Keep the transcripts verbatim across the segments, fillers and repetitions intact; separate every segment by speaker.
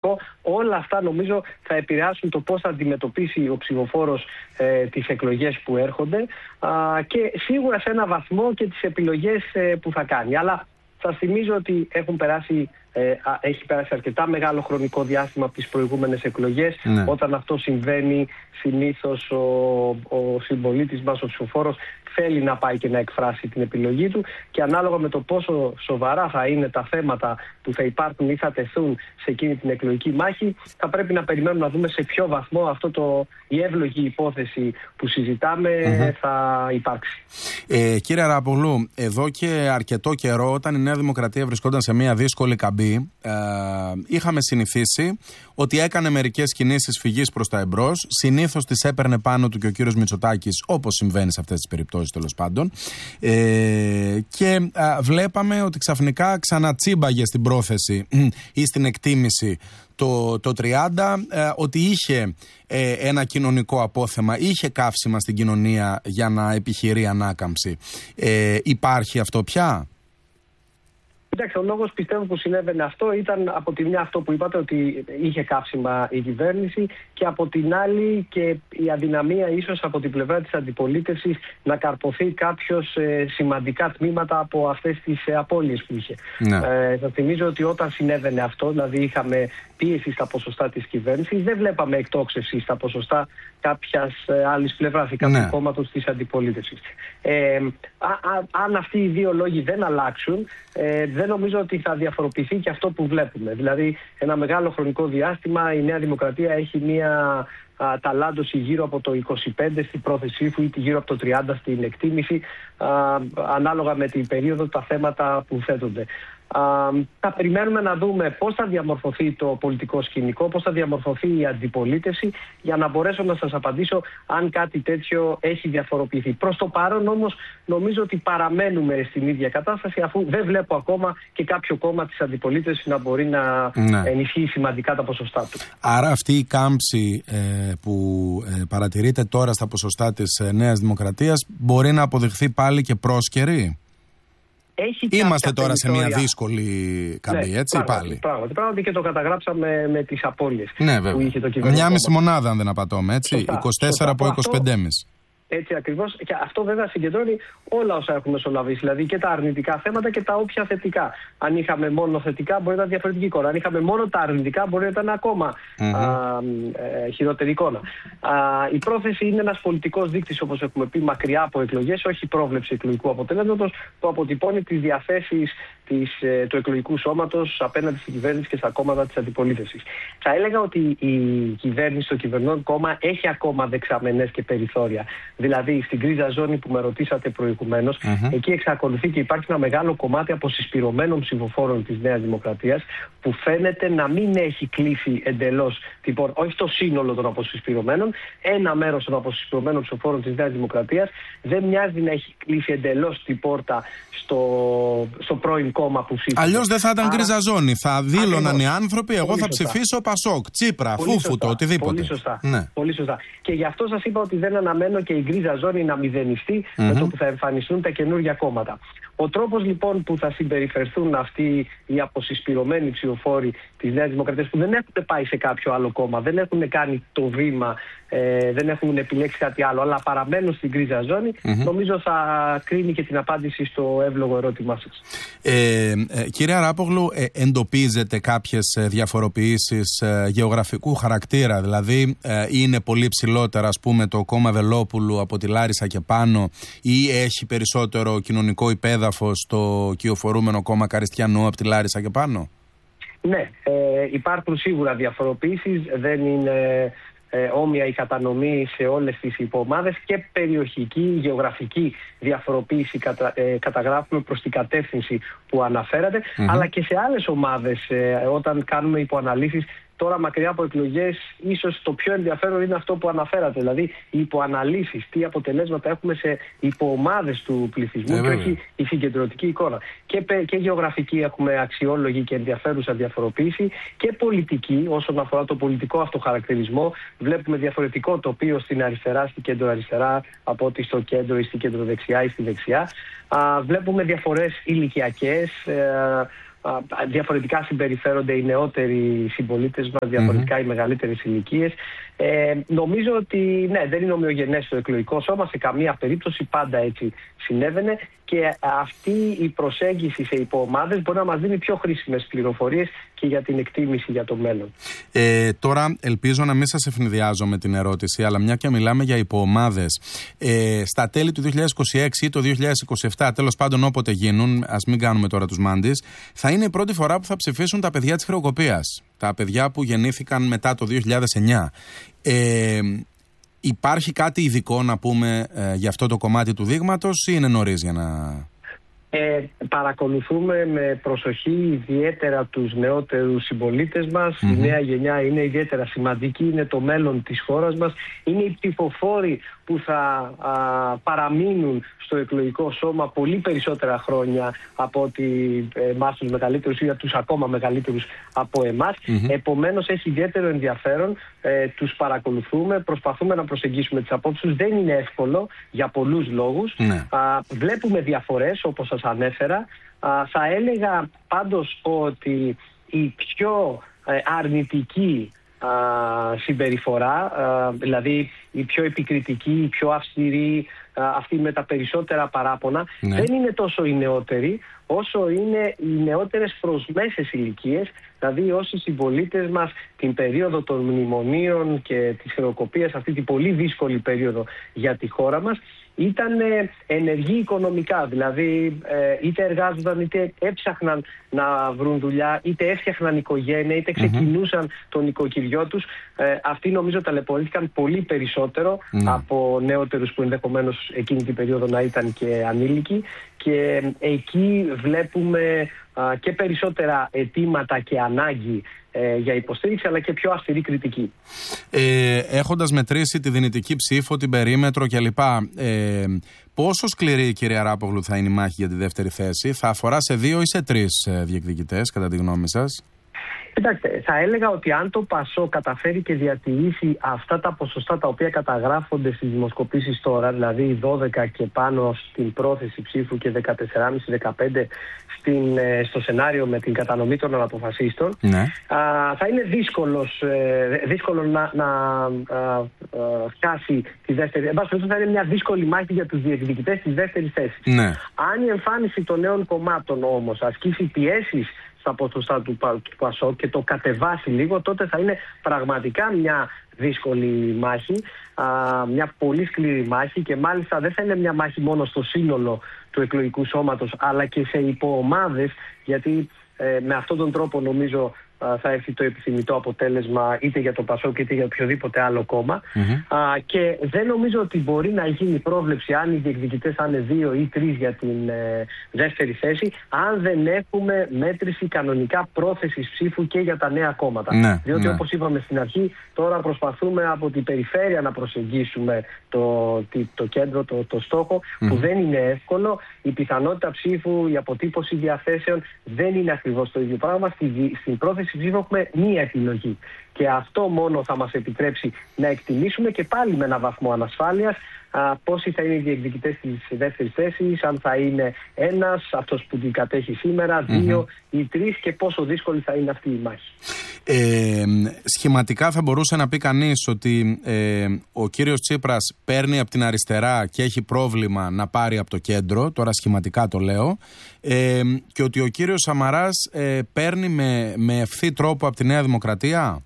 Speaker 1: Όλα αυτά νομίζω θα επηρεάσουν το πώς θα αντιμετωπίσει ο ψηφοφόρος ε, τις εκλογές που έρχονται α, και σίγουρα σε ένα βαθμό και τις επιλογές ε, που θα κάνει. Αλλά σας θυμίζω ότι έχουν περάσει, ε, α, έχει περάσει αρκετά μεγάλο χρονικό διάστημα από τις προηγούμενες εκλογές. Ναι. Όταν αυτό συμβαίνει, συνήθως ο, ο συμπολίτης μας, ο ψηφοφόρος, θέλει να πάει και να εκφράσει την επιλογή του και ανάλογα με το πόσο σοβαρά θα είναι τα θέματα που θα υπάρχουν ή θα τεθούν σε εκείνη την εκλογική μάχη, θα πρέπει να περιμένουμε να δούμε σε ποιο βαθμό αυτό το, η εύλογη υπόθεση που συζητάμε mm-hmm. θα υπάρξει.
Speaker 2: Ε, κύριε Αράπογλου, εδώ και αρκετό καιρό, όταν η Νέα Δημοκρατία βρισκόταν σε μια δύσκολη καμπή, ε, είχαμε συνηθίσει ότι έκανε μερικές κινήσεις φυγής προς τα εμπρός. Συνήθως τις έπαιρνε πάνω του και ο κύριος Μητσοτάκης, όπως συμβαίνει σε αυτές τις περιπτώσεις τέλος πάντων. Ε, και α, βλέπαμε ότι ξαφνικά ξανατσίμπαγε στην πρόθεση ή στην εκτίμηση το, το τριάντα, ε, ότι είχε ε, ένα κοινωνικό απόθεμα, είχε καύσιμα στην κοινωνία για να επιχειρεί ανάκαμψη. Ε, υπάρχει αυτό πια?
Speaker 1: Κοιτάξτε, ο λόγος πιστεύω που συνέβαινε αυτό ήταν από τη μια αυτό που είπατε, ότι είχε κάψιμα η κυβέρνηση, και από την άλλη και η αδυναμία ίσως από την πλευρά της αντιπολίτευσης να καρποθεί κάποιος ε, σημαντικά τμήματα από αυτές τις ε, απώλειες που είχε. Ναι. Ε, θα θυμίζω ότι όταν συνέβαινε αυτό, δηλαδή είχαμε πίεση στα ποσοστά της κυβέρνησης, δεν βλέπαμε εκτόξευση στα ποσοστά κάποιας ε, άλλης πλευράς ή κάποιου ναι. κόμματος της αντιπολίτευσης. Ε, α, α, αν αυτοί οι δύο λόγοι δεν αλλάξουν, ε, δεν νομίζω ότι θα διαφοροποιηθεί και αυτό που βλέπουμε. Δηλαδή, ένα μεγάλο χρονικό διάστημα η Νέα Δημοκρατία έχει μια α, ταλάντωση γύρω από το είκοσι πέντε στην πρόθεση ψήφου ή γύρω από το τριάντα στην εκτίμηση, α, ανάλογα με την περίοδο, τα θέματα που θέτονται. Uh, θα περιμένουμε να δούμε πώς θα διαμορφωθεί το πολιτικό σκηνικό, πώς θα διαμορφωθεί η αντιπολίτευση, για να μπορέσω να σας απαντήσω αν κάτι τέτοιο έχει διαφοροποιηθεί. Προς το παρόν όμως νομίζω ότι παραμένουμε στην ίδια κατάσταση, αφού δεν βλέπω ακόμα και κάποιο κόμμα της αντιπολίτευσης να μπορεί να ναι. ενισχύει σημαντικά τα ποσοστά του.
Speaker 2: Άρα αυτή η κάμψη ε, που ε, παρατηρείται τώρα στα ποσοστά της ε, Νέας Δημοκρατίας μπορεί να αποδειχθεί πάλι και πρόσκαιρη? Είμαστε τώρα σε μια δύσκολη καμπή, ναι, έτσι, πράγματι, πάλι.
Speaker 1: Πράγματι, πράγματι και το καταγράψαμε με τις απώλειες
Speaker 2: ναι,
Speaker 1: που είχε το κυβερνητικό.
Speaker 2: Μια μισή μονάδα, αν δεν απατώμε, έτσι. Σωστά, είκοσι τέσσερα σωστά, από είκοσι πέντε κόμμα πέντε.
Speaker 1: Έτσι ακριβώς. Και αυτό βέβαια συγκεντρώνει όλα όσα έχουν μεσολαβήσει. Δηλαδή και τα αρνητικά θέματα και τα όποια θετικά. Αν είχαμε μόνο θετικά, μπορεί να ήταν διαφορετική εικόνα. Αν είχαμε μόνο τα αρνητικά, μπορεί να ήταν ακόμα mm-hmm. α, ε, χειρότερη εικόνα. Α, η πρόθεση είναι ένας πολιτικός δείκτης, όπως έχουμε πει, μακριά από εκλογές, όχι πρόβλεψη εκλογικού αποτελέσματος, που αποτυπώνει τις διαθέσεις της, ε, του εκλογικού σώματος απέναντι στην κυβέρνηση και στα κόμματα της αντιπολίτευσης. Θα έλεγα ότι η κυβέρνηση, το κυβερνών κόμμα, έχει ακόμα δεξαμενές και περιθώρια. Δηλαδή, στην γκρίζα ζώνη που με ρωτήσατε προηγουμένως, uh-huh. εκεί εξακολουθεί και υπάρχει ένα μεγάλο κομμάτι αποσυσπυρωμένων ψηφοφόρων της Νέας Δημοκρατίας, που φαίνεται να μην έχει κλείσει εντελώς την πόρτα, όχι το σύνολο των αποσυσπυρωμένων, ένα μέρος των αποσυσπυρωμένων ψηφοφόρων της Νέας Δημοκρατίας δεν μοιάζει να έχει κλείσει εντελώς την πόρτα στο, στο πρώην κόμμα που ψήφισε.
Speaker 2: Αλλιώς δεν θα ήταν γκρίζα ζώνη. Θα δήλωναν οι άνθρωποι, εγώ θα ψηφίσω Πασόκ, Τσίπρα, Φούφουτο, οτιδήποτε.
Speaker 1: Πολύ σωστά. Ναι. Πολύ σωστά. Και γι' αυτό σας είπα ότι δεν αναμένω και η γκρίζα ζώνη να μηδενιστεί mm-hmm. με το που θα εμφανιστούν τα καινούργια κόμματα. Ο τρόπος λοιπόν που θα συμπεριφερθούν αυτοί οι αποσυσπυρωμένοι ψηφοφόροι της Νέας Δημοκρατίας, που δεν έχουν πάει σε κάποιο άλλο κόμμα, δεν έχουν κάνει το βήμα, ε, δεν έχουν επιλέξει κάτι άλλο, αλλά παραμένουν στην γκρίζα ζώνη, mm-hmm. νομίζω θα κρίνει και την απάντηση στο εύλογο ερώτημά σας.
Speaker 2: Ε, ε, κύριε Αράπογλου, ε, εντοπίζετε κάποιες διαφοροποιήσεις ε, γεωγραφικού χαρακτήρα? Δηλαδή ε, είναι πολύ ψηλότερα, ας πούμε, το κόμμα Βελόπουλου από τη Λάρισα και πάνω, ή έχει περισσότερο κοινωνικό υπέδαφος το κυοφορούμενο κόμμα Καριστιανού από τη Λάρισα και πάνω?
Speaker 1: Ναι, ε, υπάρχουν σίγουρα διαφοροποιήσεις, δεν είναι ε, όμοια η κατανομή σε όλες τις υποομάδες, και περιοχική, γεωγραφική διαφοροποίηση κατα, ε, καταγράφουμε προς την κατεύθυνση που αναφέρατε, mm-hmm. αλλά και σε άλλες ομάδες ε, όταν κάνουμε υποαναλύσεις. Τώρα, μακριά από εκλογές, ίσως το πιο ενδιαφέρον είναι αυτό που αναφέρατε, δηλαδή οι υποαναλύσεις, τι αποτελέσματα έχουμε σε υποομάδες του πληθυσμού ε, και όχι η συγκεντρωτική εικόνα. Και, και γεωγραφική έχουμε αξιόλογη και ενδιαφέρουσα διαφοροποίηση, και πολιτική, όσον αφορά το πολιτικό αυτοχαρακτηρισμό, βλέπουμε διαφορετικό τοπίο στην αριστερά, στην κέντρο-αριστερά, από ότι στο κέντρο ή στην κέντρο-δεξιά ή στη δεξιά. Α, βλέπουμε διαφορές ηλικιακές. Ε, διαφορετικά συμπεριφέρονται οι νεότεροι συμπολίτες μας, διαφορετικά mm-hmm. οι μεγαλύτερες ηλικίες. Ε, νομίζω ότι ναι, δεν είναι ομοιογενές το εκλογικό σώμα, σε καμία περίπτωση, πάντα έτσι συνέβαινε, και αυτή η προσέγγιση σε υποομάδες μπορεί να μας δίνει πιο χρήσιμες πληροφορίες και για την εκτίμηση για το μέλλον.
Speaker 2: Ε, τώρα ελπίζω να μην σας ευνηδιάζω με την ερώτηση, αλλά μια και μιλάμε για υποομάδες, ε, στα τέλη του δύο χιλιάδες είκοσι έξι ή το δύο χιλιάδες είκοσι επτά, τέλος πάντων όποτε γίνουν, ας μην κάνουμε τώρα τους μάντις, θα είναι η πρώτη φορά που θα ψηφίσουν τα παιδιά της χρεοκοπίας, τα παιδιά που γεννήθηκαν μετά το δύο χιλιάδες εννιά. Ε, Υπάρχει κάτι ειδικό να πούμε ε, για αυτό το κομμάτι του δείγματος ή είναι νωρίς για να...
Speaker 1: Ε, παρακολουθούμε με προσοχή ιδιαίτερα τους νεότερους συμπολίτες μας. Mm-hmm. Η νέα γενιά είναι ιδιαίτερα σημαντική, είναι το μέλλον της χώρας μας. Είναι οι ψηφοφόροι που θα α, παραμείνουν στο εκλογικό σώμα πολύ περισσότερα χρόνια από ότι εμάς τους μεγαλύτερους ή τους ακόμα μεγαλύτερους από εμάς. Mm-hmm. Επομένως έχει ιδιαίτερο ενδιαφέρον, ε, τους παρακολουθούμε, προσπαθούμε να προσεγγίσουμε τις απόψεις τους. Δεν είναι εύκολο για πολλούς λόγους. Mm-hmm. Α, βλέπουμε διαφορές όπως σας ανέφερα. Α, θα έλεγα πάντως ότι η πιο ε, αρνητική α, συμπεριφορά, α, δηλαδή η πιο επικριτική, η πιο αυστηρή, α, αυτή με τα περισσότερα παράπονα, ναι. δεν είναι τόσο οι νεότεροι όσο είναι οι νεότερες προς μέσες ηλικίες, δηλαδή όσοι συμπολίτες μας την περίοδο των μνημονίων και της χρεοκοπίας, αυτή την πολύ δύσκολη περίοδο για τη χώρα μας, ήταν ενεργοί οικονομικά, δηλαδή ε, είτε εργάζονταν είτε έψαχναν να βρουν δουλειά, είτε έφτιαχναν οικογένεια, είτε ξεκινούσαν mm-hmm. τον οικοκυριό τους. Ε, αυτοί νομίζω ταλαιπωρήθηκαν πολύ περισσότερο mm. από νεότερους που ενδεχομένως εκείνη την περίοδο να ήταν και ανήλικοι, και εκεί βλέπουμε α, και περισσότερα αιτήματα και ανάγκη ε, για υποστήριξη, αλλά και πιο αυστηρή κριτική.
Speaker 2: Ε, έχοντας μετρήσει τη δυνητική ψήφο, την περίμετρο κλπ, ε, πόσο σκληρή, κύριε Αράπογλου, θα είναι η μάχη για τη δεύτερη θέση? Θα αφορά σε δύο ή σε τρεις ε, διεκδικητές, κατά τη γνώμη σας?
Speaker 1: Κοιτάξτε, θα έλεγα ότι αν το Πασό καταφέρει και διατηρήσει αυτά τα ποσοστά τα οποία καταγράφονται στις δημοσκοπήσεις τώρα, δηλαδή δώδεκα και πάνω στην πρόθεση ψήφου και δεκατέσσερα κόμμα πέντε δεκαπέντε στην, στο σενάριο με την κατανομή των αναποφασίστων, ναι. α, θα είναι δύσκολος, ε, δύσκολο να, να α, α, χάσει τη δεύτερη. Εν πάση περιπτώσει, θα είναι μια δύσκολη μάχη για τους διεκδικητές της δεύτερης θέσης. Ναι. Αν η εμφάνιση των νέων κομμάτων όμως ασκήσει πιέσεις στα ποσοστά του, του Πασόκ και το κατεβάσει λίγο, τότε θα είναι πραγματικά μια δύσκολη μάχη, α, μια πολύ σκληρή μάχη, και μάλιστα δεν θα είναι μια μάχη μόνο στο σύνολο του εκλογικού σώματος, αλλά και σε υποομάδες, γιατί ε, με αυτόν τον τρόπο νομίζω θα έρθει το επιθυμητό αποτέλεσμα είτε για το Πασόκ είτε για οποιοδήποτε άλλο κόμμα. Mm-hmm. Α, και δεν νομίζω ότι μπορεί να γίνει πρόβλεψη αν οι διεκδικητές θα είναι δύο ή τρεις για την ε, δεύτερη θέση, αν δεν έχουμε μέτρηση κανονικά πρόθεσης ψήφου και για τα νέα κόμματα. Ναι, διότι ναι. όπως είπαμε στην αρχή, τώρα προσπαθούμε από την περιφέρεια να προσεγγίσουμε το, το, το κέντρο, το, το στόχο, mm-hmm. που δεν είναι εύκολο. Η πιθανότητα ψήφου, η αποτύπωση διαθέσεων δεν είναι ακριβώς το ίδιο πράγμα. Στη, στην πρόθεση ψήφου έχουμε μία επιλογή. Και αυτό μόνο θα μας επιτρέψει να εκτιμήσουμε και πάλι με ένα βαθμό ανασφάλειας α, πόσοι θα είναι οι διεκδικητές της δεύτερης θέσης, αν θα είναι ένας, αυτός που την κατέχει σήμερα, δύο mm-hmm. ή τρεις, και πόσο δύσκολη θα είναι αυτή η μάχη.
Speaker 2: Ε, σχηματικά θα μπορούσε να πει κανείς ότι ε, ο κύριος Τσίπρας παίρνει από την αριστερά και έχει πρόβλημα να πάρει από το κέντρο, τώρα σχηματικά το λέω, ε, και ότι ο κύριος Σαμαράς ε, παίρνει με, με ευθύ τρόπο από τη Νέα Δημοκρατία.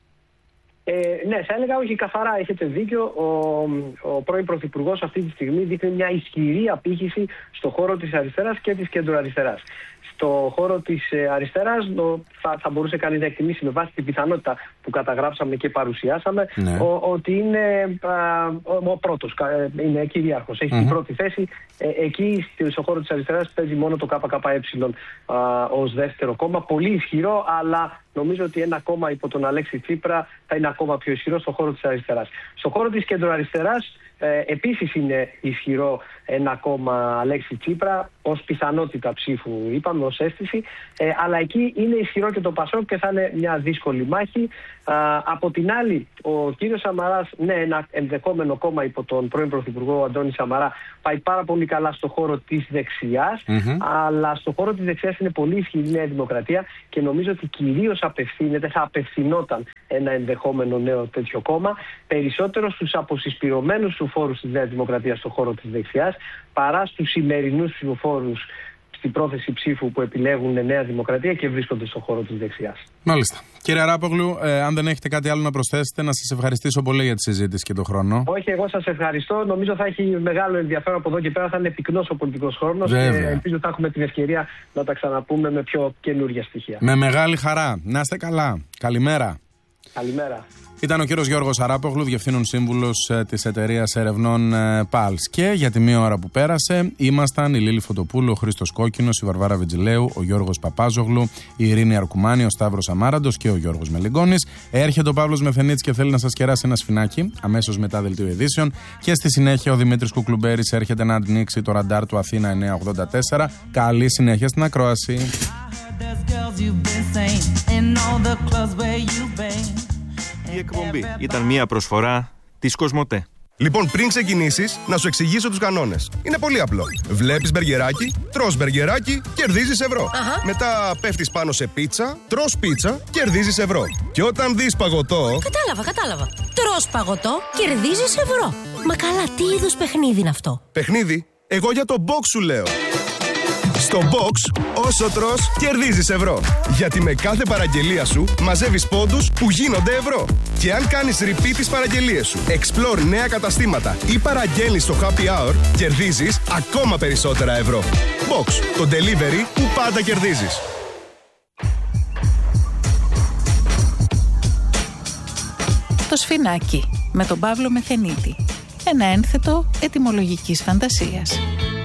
Speaker 1: Ε, ναι, θα έλεγα όχι, καθαρά έχετε δίκιο. Ο, ο πρώην Πρωθυπουργός αυτή τη στιγμή δείχνει μια ισχυρή απήχηση στο χώρο της αριστεράς και της κεντροαριστεράς. Στο χώρο της αριστεράς θα, θα μπορούσε κανείς να εκτιμήσει με βάση την πιθανότητα που καταγράψαμε και παρουσιάσαμε, ναι. ο, ότι είναι α, ο, ο πρώτος, είναι κυρίαρχος, έχει mm-hmm. την πρώτη θέση. Ε, εκεί στο χώρο της αριστεράς παίζει μόνο το ΚΚΕ ως δεύτερο κόμμα, πολύ ισχυρό, αλλά νομίζω ότι ένα κόμμα υπό τον Αλέξη Τσίπρα θα είναι ακόμα πιο ισχυρό στο χώρο της αριστεράς. Στο χώρο της κεντροαριστεράς Ε, επίσης είναι ισχυρό ένα κόμμα Αλέξη Τσίπρα, ως πιθανότητα ψήφου είπαμε, ως αίσθηση, ε, αλλά εκεί είναι ισχυρό και το Πασόκ και θα είναι μια δύσκολη μάχη. Α, από την άλλη, ο κύριος Σαμαράς, ναι, ένα ενδεχόμενο κόμμα υπό τον πρώην Πρωθυπουργό Αντώνη Σαμαρά, πάει πάρα πολύ καλά στο χώρο της δεξιάς, mm-hmm. αλλά στο χώρο της δεξιάς είναι πολύ ισχυρή η Νέα Δημοκρατία και νομίζω ότι κυρίως απευθύνεται, θα απευθυνόταν ένα ενδεχόμενο νέο τέτοιο κόμμα περισσότερο στους αποσυσπηρωμένους ψηφοφόρους της Νέας Δημοκρατίας στο χώρο της δεξιάς παρά στους σημερινούς ψηφοφόρους στην πρόθεση ψήφου που επιλέγουν Νέα Δημοκρατία και βρίσκονται στον χώρο της δεξιάς.
Speaker 2: Μάλιστα. Κύριε Αράπογλου, ε, αν δεν έχετε κάτι άλλο να προσθέσετε, να σας ευχαριστήσω πολύ για τη συζήτηση και τον χρόνο.
Speaker 1: Όχι, εγώ σας ευχαριστώ. Νομίζω θα έχει μεγάλο ενδιαφέρον από εδώ και πέρα. Θα είναι πυκνός ο πολιτικός χρόνος και ελπίζω θα έχουμε την ευκαιρία να τα ξαναπούμε με πιο καινούργια στοιχεία. Με
Speaker 2: μεγάλη χαρά. Να είστε καλά. Καλημέρα.
Speaker 1: Καλημέρα.
Speaker 2: Ήταν ο κύριος Γιώργος Αράπογλου, διευθύνων σύμβουλος ε, της εταιρείας ερευνών ε, Pulse. Και για τη μία ώρα που πέρασε ήμασταν η Λίλη Φωτοπούλου, ο Χρήστος Κόκκινος, η Βαρβάρα Βιτζιλέου, ο Γιώργος Παπάζογλου, η Ειρήνη Αρκουμάνη, ο Σταύρος Αμάραντος και ο Γιώργος Μελιγκόνης. Έρχεται ο Παύλος Μεθενίτης και θέλει να σας κεράσει ένα σφινάκι αμέσως μετά δελτίο ειδήσεων. Και στη συνέχεια ο Δημήτρης Κουκλουμπέρης έρχεται να ανοίξει το ραντάρ του Αθήνα εννιακόσια ογδόντα τέσσερα. Καλή συνέχεια στην ακρόαση.
Speaker 3: Η εκπομπή ήταν μια προσφορά της Κοσμοτέ.
Speaker 4: Λοιπόν, πριν ξεκινήσεις, να σου εξηγήσω τους κανόνες. Είναι πολύ απλό. Βλέπεις μπεργκεράκι, τρως μπεργκεράκι, κερδίζεις ευρώ. Αχα. Μετά πέφτεις πάνω σε πίτσα, τρως πίτσα, κερδίζεις ευρώ. Και όταν δεις παγωτό...
Speaker 5: Κατάλαβα, κατάλαβα. Τρως παγωτό, κερδίζεις ευρώ. Μα καλά, τι είδους παιχνίδι είναι αυτό?
Speaker 4: Παιχνίδι? Εγώ για το box σου λέω. Στο box, όσο τρως, κερδίζεις ευρώ. Γιατί με κάθε παραγγελία σου μαζεύεις πόντους που γίνονται ευρώ. Και αν κάνεις repeat τις παραγγελίες σου, explore νέα καταστήματα ή παραγγέλνεις στο happy hour, κερδίζεις ακόμα περισσότερα ευρώ. Box, το delivery που πάντα κερδίζεις.
Speaker 6: Το σφινάκι με τον Παύλο Μεθενίτη. Ένα ένθετο ετυμολογικής φαντασίας.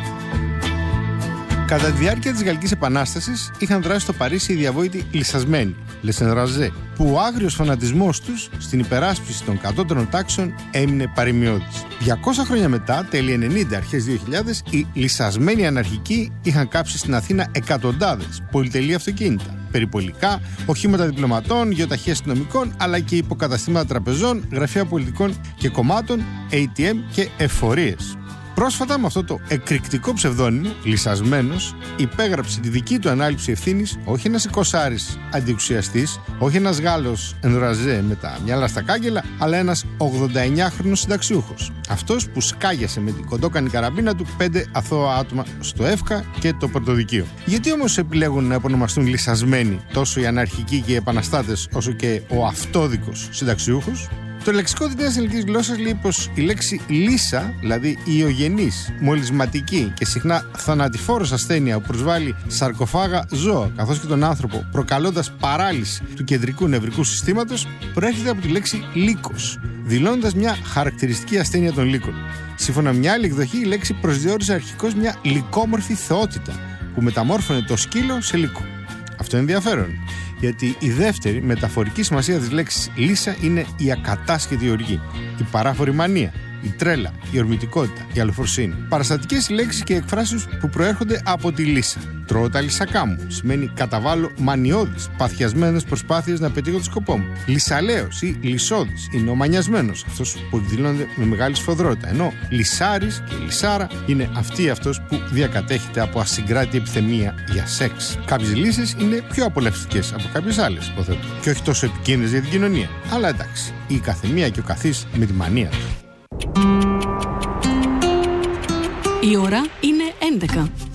Speaker 7: Κατά τη διάρκεια της Γαλλικής Επανάστασης είχαν δράσει στο Παρίσι οι διαβόητοι λυσασμένοι, les enragés, που ο άγριος φανατισμός τους στην υπεράσπιση των κατώτερων τάξεων έμεινε παρημιώδης. διακόσια χρόνια μετά, τέλη ενενήντα, αρχές δύο χιλιάδες, οι λυσασμένοι αναρχικοί είχαν κάψει στην Αθήνα εκατοντάδες πολυτελή αυτοκίνητα, περιπολικά, οχήματα διπλωματών, γεωταχεία αστυνομικών, αλλά και υποκαταστήματα τραπεζών, γραφεία πολιτικών και κομμάτων, έι τι εμ και εφορίες. Πρόσφατα, με αυτό το εκρηκτικό ψευδόνυμο, λυσασμένος, υπέγραψε τη δική του ανάληψη ευθύνης όχι ένας εικοσάρης αντιεξουσιαστής, όχι ένας Γάλλος ενραζέ με τα μυαλά στα κάγκελα, αλλά ένας ογδονταεννιάχρονος συνταξιούχος. Αυτός που σκάγιασε με την κοντόκανη καραμπίνα του πέντε αθώα άτομα στο ΕΦΚΑ και το Πρωτοδικείο. Γιατί όμως επιλέγουν να επωνομαστούν λυσασμένοι τόσο οι αναρχικοί και οι επαναστάτες, όσο και ο αυτόδικος συνταξιούχος? Το λεξικό της νέας ελληνικής γλώσσας λέει πως η λέξη λύσα, δηλαδή ιογενής, μολυσματική και συχνά θανατηφόρος ασθένεια που προσβάλλει σαρκοφάγα ζώα καθώς και τον άνθρωπο, προκαλώντας παράλυση του κεντρικού νευρικού συστήματος, προέρχεται από τη λέξη λύκος, δηλώνοντας μια χαρακτηριστική ασθένεια των λύκων. Σύμφωνα με μια άλλη εκδοχή, η λέξη προσδιορίζε αρχικώς μια λυκόμορφη θεότητα που μεταμόρφωνε το σκύλο σε λύκο. Αυτό είναι ενδιαφέρον, γιατί η δεύτερη μεταφορική σημασία της λέξης λύσα είναι η ακατάσχετη οργή, η παράφορη μανία, η τρέλα, η ορμητικότητα, η αλοφορσίνη. Παραστατικές λέξεις και εκφράσεις που προέρχονται από τη λύσα. Τρώω τα λυσακά μου σημαίνει καταβάλω μανιώδεις, παθιασμένες προσπάθειες να πετύχω το σκοπό μου. Λυσαλέος ή λυσώδης είναι ο μανιασμένος, αυτός που εκδηλώνεται με μεγάλη σφοδρότητα. Ενώ λυσάρης και λυσάρα είναι αυτή αυτός που διακατέχεται από ασυγκράτητη επιθυμία για σεξ. Κάποιες λύσεις είναι πιο απολαυστικές από κάποιες άλλες, υποθέτω, και όχι τόσο επικίνδυνες για την κοινωνία. Αλλά εντάξει, η καθεμία και ο καθής με τη μανία του.
Speaker 8: Η ώρα είναι έντεκα.